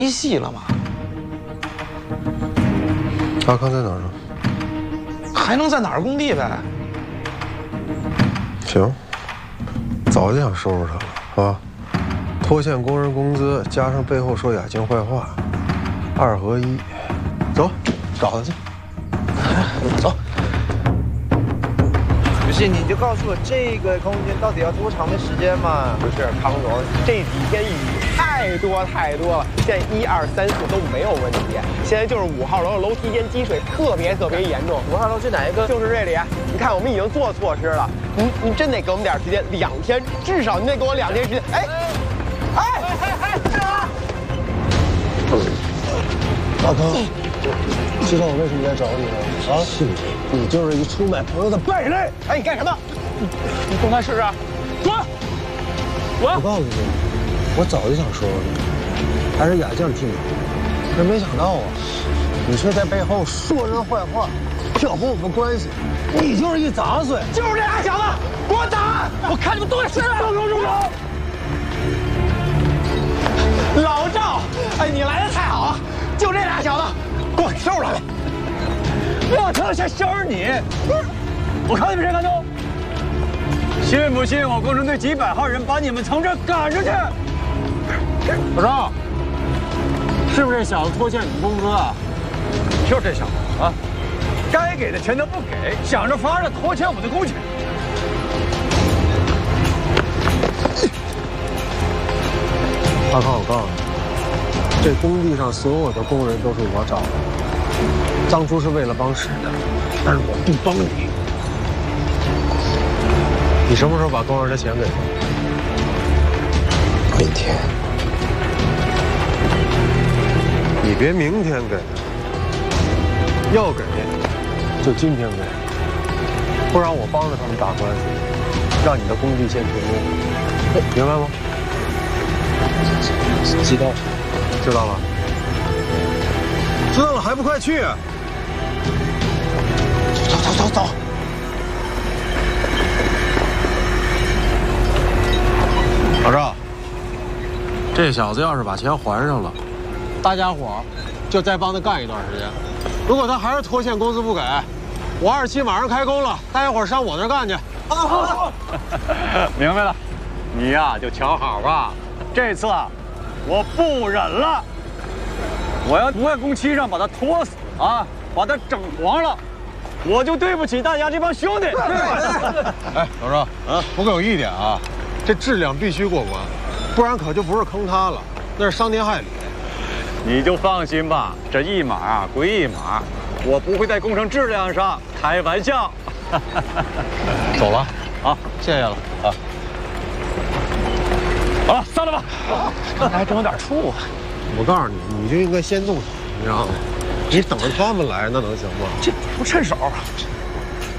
一戏了吗？ 阿康在哪儿呢？ 还能在哪儿工地呗？ 行，早就想收拾他了，好吧？拖欠工人工资，加上背后说雅静坏话，2合1。走，找他去。走。 不是，你就告诉我这个空间到底要多长的时间嘛？ 不是，康总，这几天雨太多了，现在1、2、3、4都没有问题，现在就是5号楼的楼梯间积水特别严重。 5号楼是哪一个？ 就是这里。你看，我们已经做措施了，你真得给我们点时间，2天，至少你得给我2天时间。 阿康，知道我为什么来找你吗？啊，你就是一出卖朋友的败类！ 哎，你干什么？你动他试试，滚！ 我告诉你，我早就想说了，还是雅静替你，可没想到啊，你却在背后说人坏话，挑拨我们关系，你就是一杂碎！ 就是这俩小子，给我打！我看你们都得睡了！住手！老赵，哎，你来的太好了，就这俩小子，给我收拾他们！ 我他妈先收拾你！我看你们谁敢动！信不信我工程队几百号人把你们从这赶出去？老赵，是不是这小子拖欠你们工资啊？就是这小子啊，该给的钱都不给，想着法子拖欠我们的工钱。 阿康，我告诉你，这工地上所有的工人都是我找的。当初是为了帮史的，但是我不帮你。你什么时候把工人的钱给我？明天。你别明天给，要给就今天给，不然我帮着他们打官司，让你的工地先停工，明白吗？知道了，知道了，知道了，还不快去！走！老赵，这小子要是把钱还上了，大伙就再帮他干一段时间。如果他还是拖欠工资不给，我27马上开工了，大伙上我那儿干去。好， 明白了，你呀就瞧好吧，这次啊，我不忍了，我要不在工期上把他拖死啊，把他整黄了。我就对不起大家这帮兄弟。 哎，老赵啊，我可有一点啊，这质量必须过关，不然可就不是坑他了，那是伤天害理。 你就放心吧，这一码啊归一码，我不会在工程质量上开玩笑。 走了， 好， 谢谢了啊。 好了，散了吧。 刚才真有点怵啊。 我告诉你，你就应该先动手，你知道吗？你等着他们来，那能行吗？ 这不趁手。